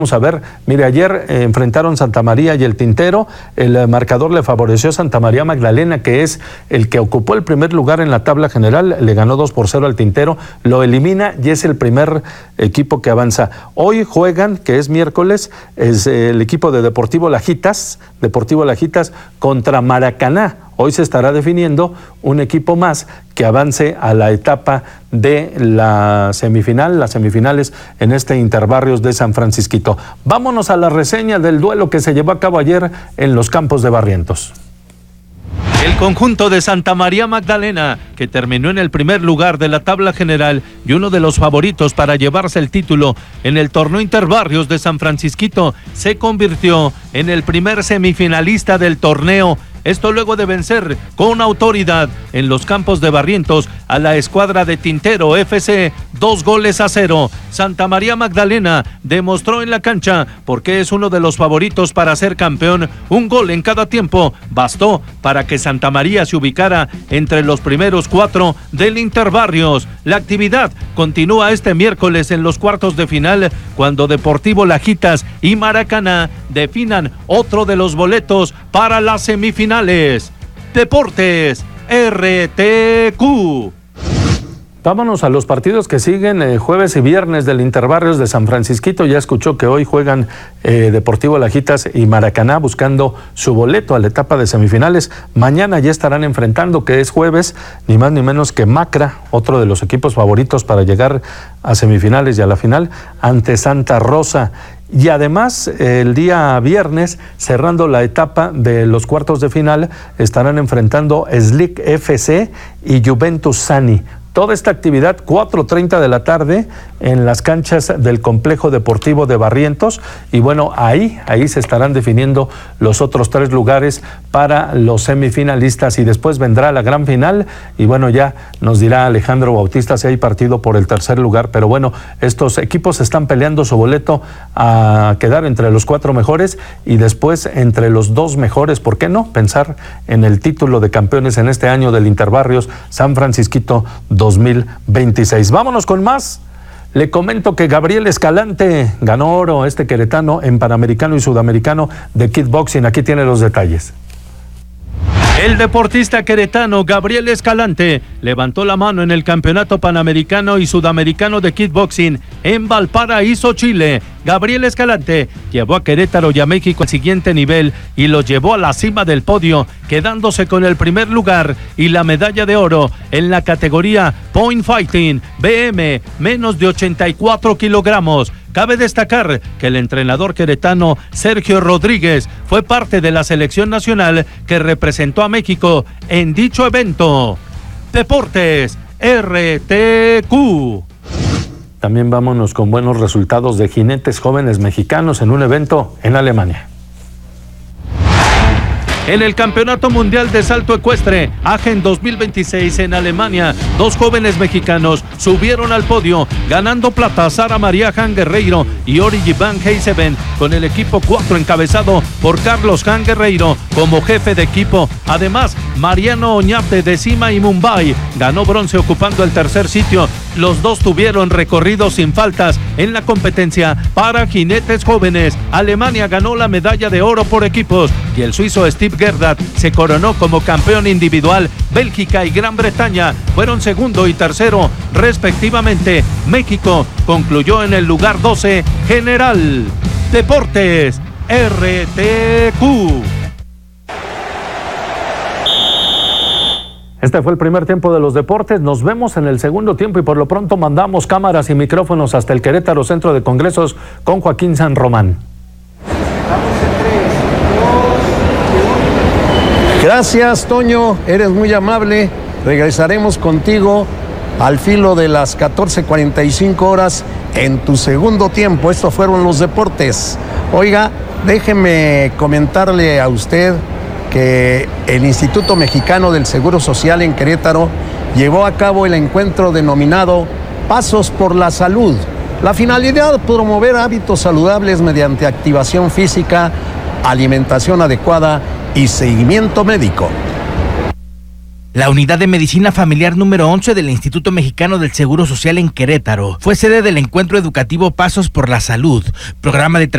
Vamos a ver, mire, ayer enfrentaron Santa María y el Tintero. El marcador le favoreció a Santa María Magdalena, que es el que ocupó el primer lugar en la tabla general. Le ganó 2-0 al Tintero, lo elimina y es el primer equipo que avanza. Hoy juegan, que es miércoles, es el equipo de Deportivo Lajitas contra Maracaná. Hoy se estará definiendo un equipo más que avance a la etapa de la semifinal, las semifinales en este Interbarrios de San Francisquito. Vámonos a la reseña del duelo que se llevó a cabo ayer en los campos de Barrientos. El conjunto de Santa María Magdalena, que terminó en el primer lugar de la tabla general y uno de los favoritos para llevarse el título en el torneo Interbarrios de San Francisquito, se convirtió en el primer semifinalista del torneo. Esto luego de vencer con autoridad en los campos de Barrientos a la escuadra de Tintero FC 2-0. Santa María Magdalena demostró en la cancha por qué es uno de los favoritos para ser campeón. Un gol en cada tiempo bastó para que Santa María se ubicara entre los primeros 4 del Interbarrios. La actividad continúa este miércoles en los cuartos de final, cuando Deportivo Lajitas y Maracaná definan otro de los boletos para las semifinales. Deportes RTQ. Vámonos a los partidos que siguen jueves y viernes del Interbarrios de San Francisquito. Ya escuchó que hoy juegan Deportivo Lajitas y Maracaná buscando su boleto a la etapa de semifinales. Mañana ya estarán enfrentando, que es jueves, ni más ni menos que Macra, otro de los equipos favoritos para llegar a semifinales y a la final, ante Santa Rosa. Y además, el día viernes, cerrando la etapa de los cuartos de final, estarán enfrentando Slick FC y Juventus Sani. Toda esta actividad, 4:30 de la tarde, en las canchas del Complejo Deportivo de Barrientos. Y bueno, ahí se estarán definiendo los otros 3 lugares para los semifinalistas. Y después vendrá la gran final. Y bueno, ya nos dirá Alejandro Bautista si hay partido por el tercer lugar. Pero bueno, estos equipos están peleando su boleto a quedar entre los 4 mejores y después entre los 2 mejores. ¿Por qué no? Pensar en el título de campeones en este año del Interbarrios San Francisquito 2026. Vámonos con más. Le comento que Gabriel Escalante ganó oro, queretano, en Panamericano y Sudamericano de Kickboxing. Aquí tiene los detalles. El deportista queretano Gabriel Escalante levantó la mano en el Campeonato Panamericano y Sudamericano de Kickboxing en Valparaíso, Chile. Gabriel Escalante llevó a Querétaro y a México al siguiente nivel y lo llevó a la cima del podio, quedándose con el primer lugar y la medalla de oro en la categoría Point Fighting BM, menos de 84 kilogramos. Cabe destacar que el entrenador queretano Sergio Rodríguez fue parte de la selección nacional que representó a México en dicho evento. Deportes RTQ. También vámonos con buenos resultados de jinetes jóvenes mexicanos en un evento en Alemania. En el Campeonato Mundial de Salto Ecuestre, Aachen 2026 en Alemania, 2 jóvenes mexicanos subieron al podio, ganando plata Sara María Han Guerreiro y Origi Van Heiseben, con el equipo 4 encabezado por Carlos Han Guerreiro como jefe de equipo. Además, Mariano Oñate de Cima y Mumbai ganó bronce ocupando el tercer sitio. Los 2 tuvieron recorridos sin faltas en la competencia para jinetes jóvenes. Alemania ganó la medalla de oro por equipos y el suizo Steve Gerdat se coronó como campeón individual. Bélgica y Gran Bretaña fueron segundo y tercero respectivamente. México concluyó en el lugar 12 general. Deportes RTQ. Este fue el primer tiempo de los deportes. Nos vemos en el segundo tiempo y por lo pronto mandamos cámaras y micrófonos hasta el Querétaro Centro de Congresos con Joaquín San Román. Gracias, Toño, eres muy amable. Regresaremos contigo al filo de las 14:45 horas en tu segundo tiempo. Estos fueron los deportes. Oiga, déjeme comentarle a usted que el Instituto Mexicano del Seguro Social en Querétaro llevó a cabo el encuentro denominado Pasos por la Salud. La finalidad, promover hábitos saludables mediante activación física, alimentación adecuada y seguimiento médico. La unidad de medicina familiar número 11 del Instituto Mexicano del Seguro Social en Querétaro fue sede del encuentro educativo Pasos por la Salud, programa de